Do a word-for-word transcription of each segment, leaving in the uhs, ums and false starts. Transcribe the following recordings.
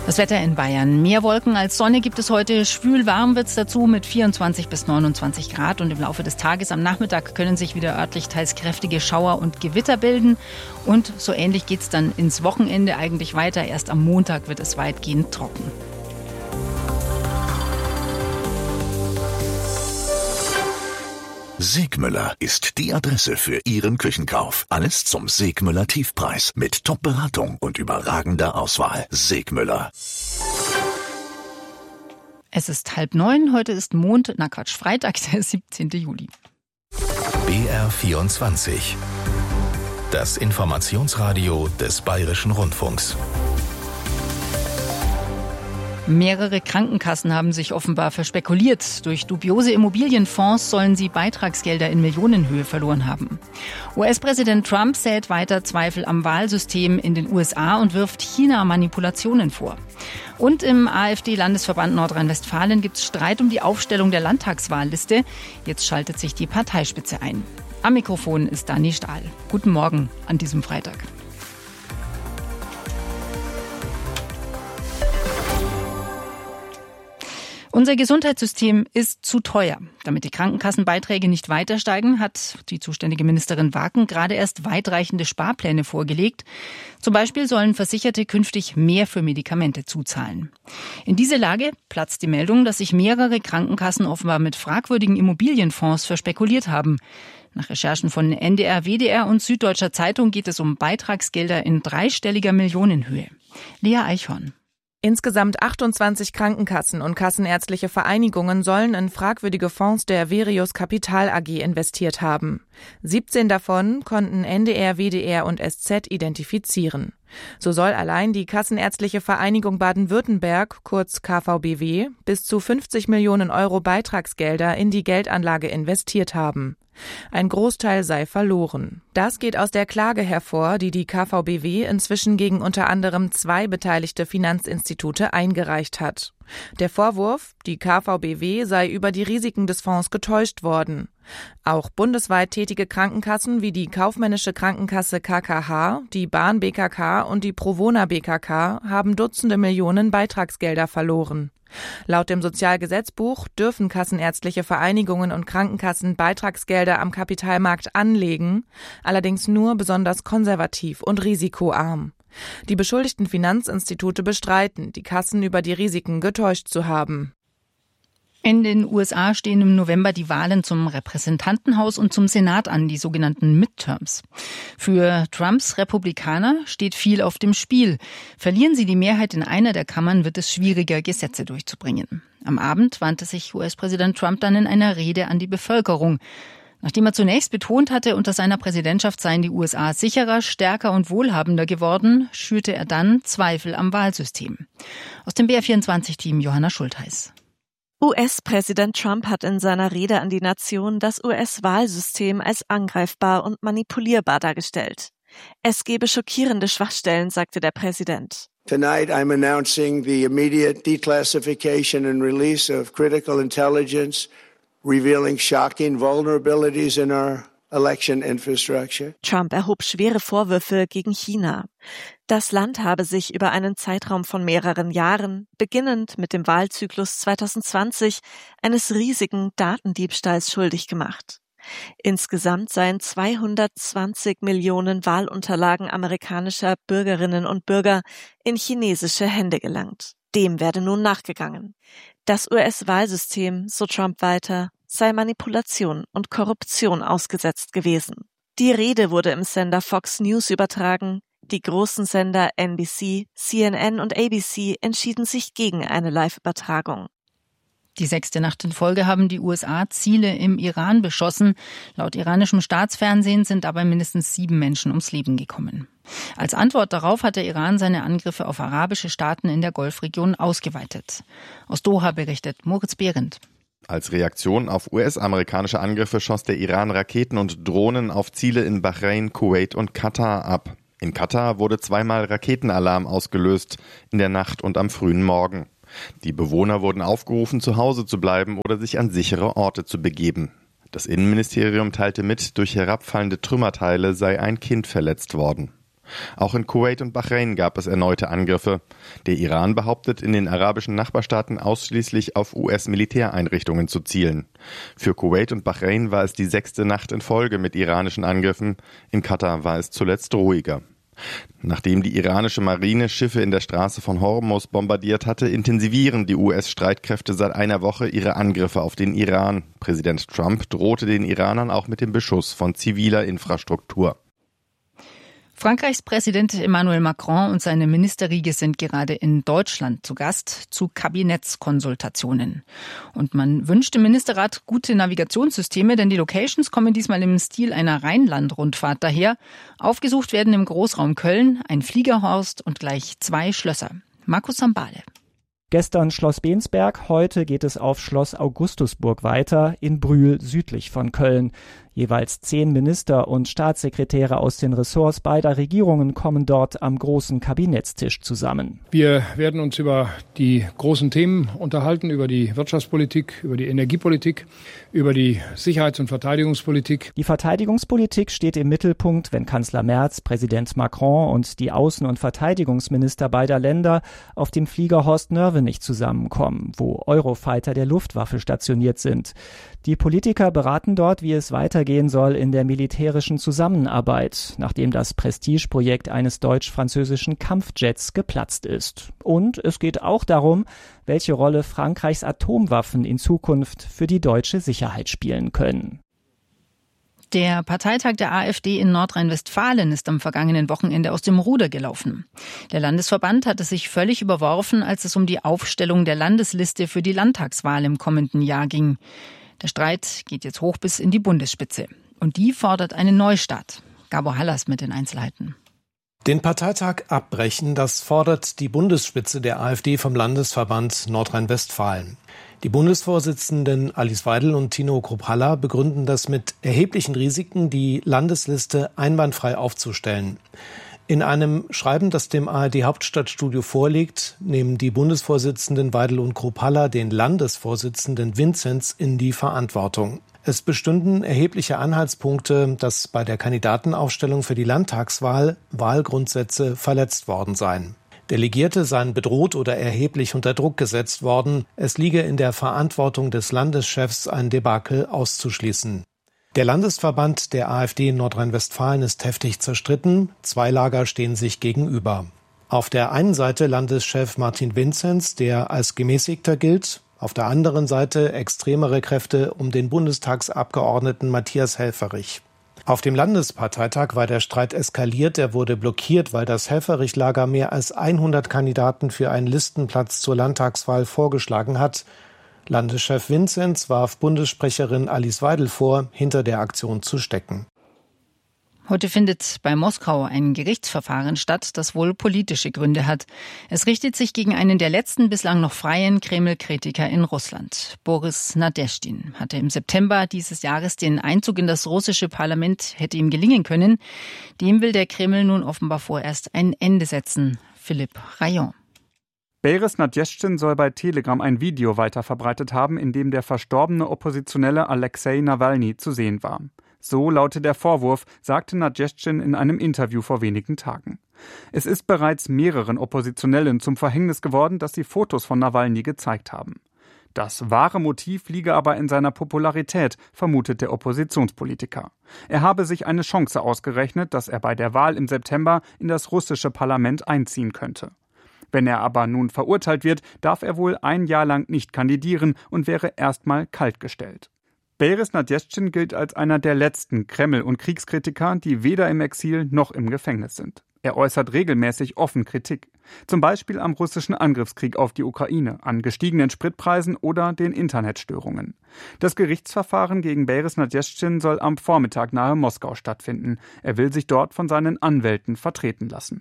Das Wetter in Bayern. Mehr Wolken als Sonne gibt es heute. Schwül warm wird es dazu mit vierundzwanzig bis neunundzwanzig Grad. Und im Laufe des Tages am Nachmittag können sich wieder örtlich teils kräftige Schauer und Gewitter bilden. Und so ähnlich geht es dann ins Wochenende eigentlich weiter. Erst am Montag wird es weitgehend trocken. Segmüller ist die Adresse für Ihren Küchenkauf. Alles zum Segmüller Tiefpreis mit Top-Beratung und überragender Auswahl. Segmüller. Es ist halb neun, heute ist Mond, na Quatsch, Freitag, der siebzehnten Juli. B R vierundzwanzig. Das Informationsradio des Bayerischen Rundfunks. Mehrere Krankenkassen haben sich offenbar verspekuliert. Durch dubiose Immobilienfonds sollen sie Beitragsgelder in Millionenhöhe verloren haben. U S-Präsident Trump sät weiter Zweifel am Wahlsystem in den U S A und wirft China Manipulationen vor. Und im AfD-Landesverband Nordrhein-Westfalen gibt es Streit um die Aufstellung der Landtagswahlliste. Jetzt schaltet sich die Parteispitze ein. Am Mikrofon ist Dani Stahl. Guten Morgen an diesem Freitag. Unser Gesundheitssystem ist zu teuer. Damit die Krankenkassenbeiträge nicht weiter steigen, hat die zuständige Ministerin Waken gerade erst weitreichende Sparpläne vorgelegt. Zum Beispiel sollen Versicherte künftig mehr für Medikamente zuzahlen. In diese Lage platzt die Meldung, dass sich mehrere Krankenkassen offenbar mit fragwürdigen Immobilienfonds verspekuliert haben. Nach Recherchen von N D R, W D R und Süddeutscher Zeitung geht es um Beitragsgelder in dreistelliger Millionenhöhe. Lea Eichhorn. Insgesamt achtundzwanzig Krankenkassen und kassenärztliche Vereinigungen sollen in fragwürdige Fonds der Verius Kapital A G investiert haben. siebzehn davon konnten N D R, W D R und S Z identifizieren. So soll allein die Kassenärztliche Vereinigung Baden-Württemberg, kurz K V B W, bis zu fünfzig Millionen Euro Beitragsgelder in die Geldanlage investiert haben. Ein Großteil sei verloren. Das geht aus der Klage hervor, die die K V B W inzwischen gegen unter anderem zwei beteiligte Finanzinstitute eingereicht hat. Der Vorwurf, die K V B W sei über die Risiken des Fonds getäuscht worden. Auch bundesweit tätige Krankenkassen wie die Kaufmännische Krankenkasse K K H, die Bahn B K K und die Provona B K K haben Dutzende Millionen Beitragsgelder verloren. Laut dem Sozialgesetzbuch dürfen kassenärztliche Vereinigungen und Krankenkassen Beitragsgelder am Kapitalmarkt anlegen, allerdings nur besonders konservativ und risikoarm. Die beschuldigten Finanzinstitute bestreiten, die Kassen über die Risiken getäuscht zu haben. In den U S A stehen im November die Wahlen zum Repräsentantenhaus und zum Senat an, die sogenannten Midterms. Für Trumps Republikaner steht viel auf dem Spiel. Verlieren sie die Mehrheit in einer der Kammern, wird es schwieriger, Gesetze durchzubringen. Am Abend wandte sich U S-Präsident Trump dann in einer Rede an die Bevölkerung. Nachdem er zunächst betont hatte, unter seiner Präsidentschaft seien die U S A sicherer, stärker und wohlhabender geworden, schürte er dann Zweifel am Wahlsystem. Aus dem B R vierundzwanzig-Team Johanna Schultheiß. U S-Präsident Trump hat in seiner Rede an die Nation das U S-Wahlsystem als angreifbar und manipulierbar dargestellt. Es gebe schockierende Schwachstellen, sagte der Präsident. Tonight I'm announcing the immediate declassification and release of critical intelligence, revealing shocking vulnerabilities in our election infrastructure. Trump erhob schwere Vorwürfe gegen China. Das Land habe sich über einen Zeitraum von mehreren Jahren, beginnend mit dem Wahlzyklus zwanzig zwanzig, eines riesigen Datendiebstahls schuldig gemacht. Insgesamt seien zweihundertzwanzig Millionen Wahlunterlagen amerikanischer Bürgerinnen und Bürger in chinesische Hände gelangt. Dem werde nun nachgegangen. Das U S-Wahlsystem, so Trump weiter, sei Manipulation und Korruption ausgesetzt gewesen. Die Rede wurde im Sender Fox News übertragen. Die großen Sender N B C, C N N und A B C entschieden sich gegen eine Live-Übertragung. Die sechste Nacht in Folge haben die U S A Ziele im Iran beschossen. Laut iranischem Staatsfernsehen sind dabei mindestens sieben Menschen ums Leben gekommen. Als Antwort darauf hat der Iran seine Angriffe auf arabische Staaten in der Golfregion ausgeweitet. Aus Doha berichtet Moritz Behrendt. Als Reaktion auf U S-amerikanische Angriffe schoss der Iran Raketen und Drohnen auf Ziele in Bahrain, Kuwait und Katar ab. In Katar wurde zweimal Raketenalarm ausgelöst, in der Nacht und am frühen Morgen. Die Bewohner wurden aufgerufen, zu Hause zu bleiben oder sich an sichere Orte zu begeben. Das Innenministerium teilte mit, durch herabfallende Trümmerteile sei ein Kind verletzt worden. Auch in Kuwait und Bahrain gab es erneute Angriffe. Der Iran behauptet, in den arabischen Nachbarstaaten ausschließlich auf U S-Militäreinrichtungen zu zielen. Für Kuwait und Bahrain war es die sechste Nacht in Folge mit iranischen Angriffen. In Katar war es zuletzt ruhiger. Nachdem die iranische Marine Schiffe in der Straße von Hormuz bombardiert hatte, intensivieren die U S-Streitkräfte seit einer Woche ihre Angriffe auf den Iran. Präsident Trump drohte den Iranern auch mit dem Beschuss von ziviler Infrastruktur. Frankreichs Präsident Emmanuel Macron und seine Ministerriege sind gerade in Deutschland zu Gast zu Kabinettskonsultationen. Und man wünscht im Ministerrat gute Navigationssysteme, denn die Locations kommen diesmal im Stil einer Rheinland-Rundfahrt daher. Aufgesucht werden im Großraum Köln ein Fliegerhorst und gleich zwei Schlösser. Markus Sambale. Gestern Schloss Bensberg, heute geht es auf Schloss Augustusburg weiter, in Brühl südlich von Köln. Jeweils zehn Minister und Staatssekretäre aus den Ressorts beider Regierungen kommen dort am großen Kabinettstisch zusammen. Wir werden uns über die großen Themen unterhalten, über die Wirtschaftspolitik, über die Energiepolitik, über die Sicherheits- und Verteidigungspolitik. Die Verteidigungspolitik steht im Mittelpunkt, wenn Kanzler Merz, Präsident Macron und die Außen- und Verteidigungsminister beider Länder auf dem Flieger Horst Nörvenich zusammenkommen, wo Eurofighter der Luftwaffe stationiert sind. Die Politiker beraten dort, wie es weitergehen soll in der militärischen Zusammenarbeit, nachdem das Prestigeprojekt eines deutsch-französischen Kampfjets geplatzt ist. Und es geht auch darum, welche Rolle Frankreichs Atomwaffen in Zukunft für die deutsche Sicherheit spielen können. Der Parteitag der AfD in Nordrhein-Westfalen ist am vergangenen Wochenende aus dem Ruder gelaufen. Der Landesverband hatte sich völlig überworfen, als es um die Aufstellung der Landesliste für die Landtagswahl im kommenden Jahr ging. Der Streit geht jetzt hoch bis in die Bundesspitze. Und die fordert einen Neustart. Gabor Hallas mit den Einzelheiten. Den Parteitag abbrechen, das fordert die Bundesspitze der AfD vom Landesverband Nordrhein-Westfalen. Die Bundesvorsitzenden Alice Weidel und Tino Kruppalla begründen das mit erheblichen Risiken, die Landesliste einwandfrei aufzustellen. In einem Schreiben, das dem A R D-Hauptstadtstudio vorliegt, nehmen die Bundesvorsitzenden Weidel und Kruppalla den Landesvorsitzenden Vinzenz in die Verantwortung. Es bestünden erhebliche Anhaltspunkte, dass bei der Kandidatenaufstellung für die Landtagswahl Wahlgrundsätze verletzt worden seien. Delegierte seien bedroht oder erheblich unter Druck gesetzt worden. Es liege in der Verantwortung des Landeschefs, ein Debakel auszuschließen. Der Landesverband der AfD in Nordrhein-Westfalen ist heftig zerstritten. Zwei Lager stehen sich gegenüber. Auf der einen Seite Landeschef Martin Vinzenz, der als Gemäßigter gilt. Auf der anderen Seite extremere Kräfte um den Bundestagsabgeordneten Matthias Helfferich. Auf dem Landesparteitag war der Streit eskaliert. Er wurde blockiert, weil das Helfferich-Lager mehr als hundert Kandidaten für einen Listenplatz zur Landtagswahl vorgeschlagen hat. Landeschef Vinzenz warf Bundessprecherin Alice Weidel vor, hinter der Aktion zu stecken. Heute findet bei Moskau ein Gerichtsverfahren statt, das wohl politische Gründe hat. Es richtet sich gegen einen der letzten bislang noch freien Kreml-Kritiker in Russland. Boris Nadeschdin hatte im September dieses Jahres den Einzug in das russische Parlament, hätte ihm gelingen können. Dem will der Kreml nun offenbar vorerst ein Ende setzen. Philipp Rayon. Boris Nadeschdin soll bei Telegram ein Video weiterverbreitet haben, in dem der verstorbene Oppositionelle Alexei Nawalny zu sehen war. So lautet der Vorwurf, sagte Nadeschdin in einem Interview vor wenigen Tagen. Es ist bereits mehreren Oppositionellen zum Verhängnis geworden, dass sie Fotos von Nawalny gezeigt haben. Das wahre Motiv liege aber in seiner Popularität, vermutet der Oppositionspolitiker. Er habe sich eine Chance ausgerechnet, dass er bei der Wahl im September in das russische Parlament einziehen könnte. Wenn er aber nun verurteilt wird, darf er wohl ein Jahr lang nicht kandidieren und wäre erstmal kaltgestellt. Boris Nadeschdin gilt als einer der letzten Kreml- und Kriegskritiker, die weder im Exil noch im Gefängnis sind. Er äußert regelmäßig offen Kritik. Zum Beispiel am russischen Angriffskrieg auf die Ukraine, an gestiegenen Spritpreisen oder den Internetstörungen. Das Gerichtsverfahren gegen Boris Nadeschdin soll am Vormittag nahe Moskau stattfinden. Er will sich dort von seinen Anwälten vertreten lassen.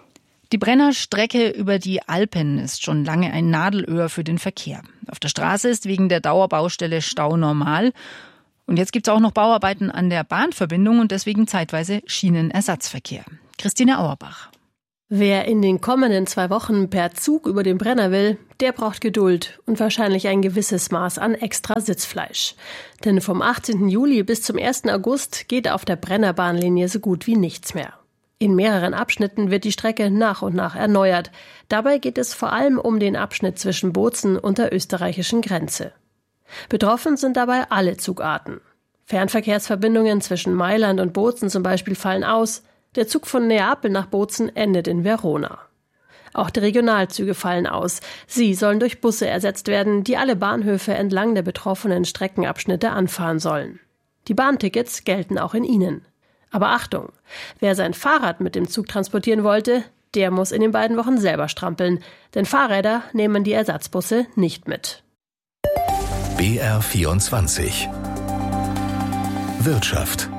Die Brennerstrecke über die Alpen ist schon lange ein Nadelöhr für den Verkehr. Auf der Straße ist wegen der Dauerbaustelle Stau normal. Und jetzt gibt es auch noch Bauarbeiten an der Bahnverbindung und deswegen zeitweise Schienenersatzverkehr. Christine Auerbach. Wer in den kommenden zwei Wochen per Zug über den Brenner will, der braucht Geduld und wahrscheinlich ein gewisses Maß an extra Sitzfleisch. Denn vom achtzehnten Juli bis zum ersten August geht auf der Brennerbahnlinie so gut wie nichts mehr. In mehreren Abschnitten wird die Strecke nach und nach erneuert. Dabei geht es vor allem um den Abschnitt zwischen Bozen und der österreichischen Grenze. Betroffen sind dabei alle Zugarten. Fernverkehrsverbindungen zwischen Mailand und Bozen zum Beispiel fallen aus. Der Zug von Neapel nach Bozen endet in Verona. Auch die Regionalzüge fallen aus. Sie sollen durch Busse ersetzt werden, die alle Bahnhöfe entlang der betroffenen Streckenabschnitte anfahren sollen. Die Bahntickets gelten auch in ihnen. Aber Achtung, wer sein Fahrrad mit dem Zug transportieren wollte, der muss in den beiden Wochen selber strampeln, denn Fahrräder nehmen die Ersatzbusse nicht mit. B R vierundzwanzig Wirtschaft.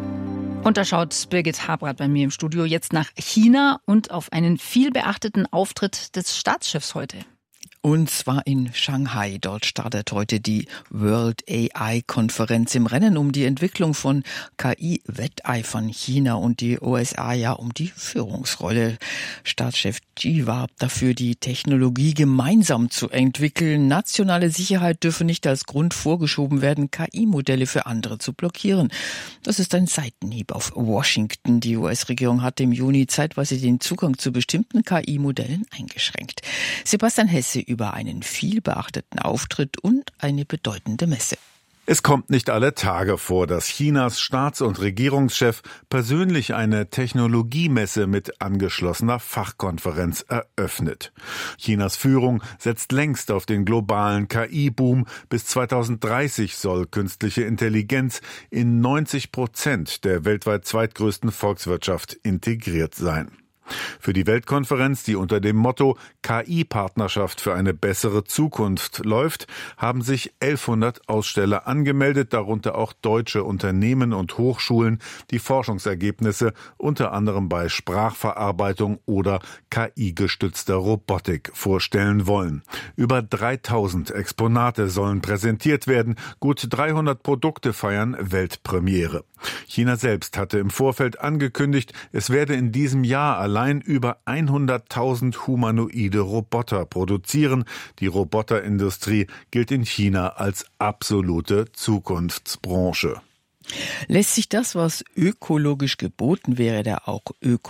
Und da schaut Birgit Habrath bei mir im Studio jetzt nach China und auf einen viel beachteten Auftritt des Staatschefs heute. Und zwar in Shanghai. Dort startet heute die World A I-Konferenz. Im Rennen um die Entwicklung von K I wetteifern China und die U S A ja um die Führungsrolle. Staatschef Xi warb dafür, die Technologie gemeinsam zu entwickeln. Nationale Sicherheit dürfe nicht als Grund vorgeschoben werden, K I-Modelle für andere zu blockieren. Das ist ein Seitenhieb auf Washington. Die U S-Regierung hat im Juni zeitweise den Zugang zu bestimmten K I-Modellen eingeschränkt. Sebastian Hesse über einen viel beachteten Auftritt und eine bedeutende Messe. Es kommt nicht alle Tage vor, dass Chinas Staats- und Regierungschef persönlich eine Technologiemesse mit angeschlossener Fachkonferenz eröffnet. Chinas Führung setzt längst auf den globalen K I-Boom. Bis zweitausenddreißig soll künstliche Intelligenz in neunzig Prozent der weltweit zweitgrößten Volkswirtschaft integriert sein. Für die Weltkonferenz, die unter dem Motto K I-Partnerschaft für eine bessere Zukunft läuft, haben sich elfhundert Aussteller angemeldet, darunter auch deutsche Unternehmen und Hochschulen, die Forschungsergebnisse unter anderem bei Sprachverarbeitung oder K I-gestützter Robotik vorstellen wollen. Über dreitausend Exponate sollen präsentiert werden, gut dreihundert Produkte feiern Weltpremiere. China selbst hatte im Vorfeld angekündigt, es werde in diesem Jahr allein über hunderttausend humanoide Roboter produzieren. Die Roboterindustrie gilt in China als absolute Zukunftsbranche. Lässt sich das, was ökologisch geboten wäre, da auch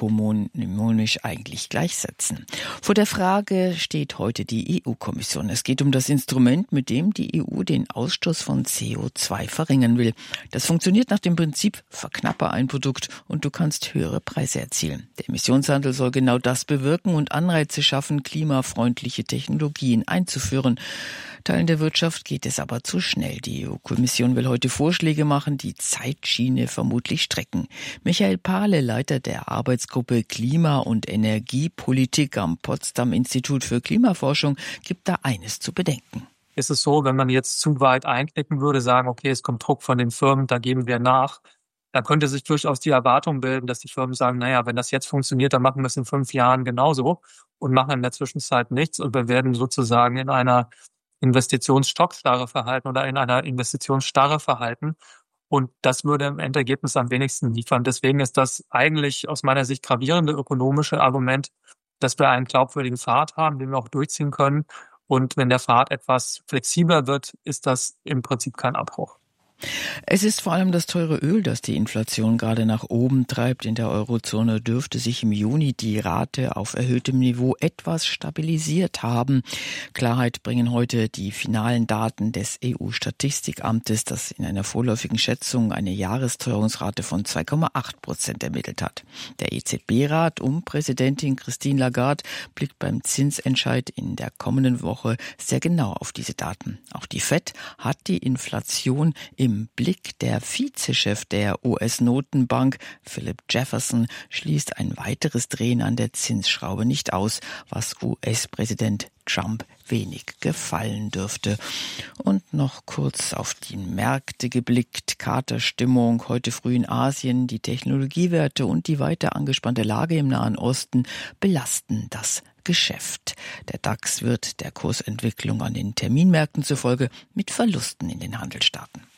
ökonomisch eigentlich gleichsetzen? Vor der Frage steht heute die E U-Kommission. Es geht um das Instrument, mit dem die E U den Ausstoß von C O zwei verringern will. Das funktioniert nach dem Prinzip, verknappe ein Produkt und du kannst höhere Preise erzielen. Der Emissionshandel soll genau das bewirken und Anreize schaffen, klimafreundliche Technologien einzuführen. Teilen der Wirtschaft geht es aber zu schnell. Die E U-Kommission will heute Vorschläge machen, die Zeitschiene vermutlich strecken. Michael Pahle, Leiter der Arbeitsgruppe Klima- und Energiepolitik am Potsdam Institut für Klimaforschung, gibt da eines zu bedenken. Ist es so, wenn man jetzt zu weit einknicken würde, sagen, okay, es kommt Druck von den Firmen, da geben wir nach, dann könnte sich durchaus die Erwartung bilden, dass die Firmen sagen, naja, wenn das jetzt funktioniert, dann machen wir es in fünf Jahren genauso und machen in der Zwischenzeit nichts und wir werden sozusagen in einer Investitionsstockstarre verhalten oder in einer Investitionsstarre verhalten. Und das würde im Endergebnis am wenigsten liefern. Deswegen ist das eigentlich aus meiner Sicht gravierende ökonomische Argument, dass wir einen glaubwürdigen Pfad haben, den wir auch durchziehen können. Und wenn der Pfad etwas flexibler wird, ist das im Prinzip kein Abbruch. Es ist vor allem das teure Öl, das die Inflation gerade nach oben treibt. In der Eurozone dürfte sich im Juni die Rate auf erhöhtem Niveau etwas stabilisiert haben. Klarheit bringen heute die finalen Daten des E U-Statistikamtes, das in einer vorläufigen Schätzung eine Jahresteuerungsrate von zwei Komma acht Prozent ermittelt hat. Der E Z B-Rat um Präsidentin Christine Lagarde blickt beim Zinsentscheid in der kommenden Woche sehr genau auf diese Daten. Auch die Fed hat die Inflation im Im Blick. Der Vizechef der U S-Notenbank, Philip Jefferson, schließt ein weiteres Drehen an der Zinsschraube nicht aus, was U S-Präsident Trump wenig gefallen dürfte. Und noch kurz auf die Märkte geblickt. Katerstimmung heute früh in Asien. Die Technologiewerte und die weiter angespannte Lage im Nahen Osten belasten das Geschäft. Der DAX wird der Kursentwicklung an den Terminmärkten zufolge mit Verlusten in den Handel starten.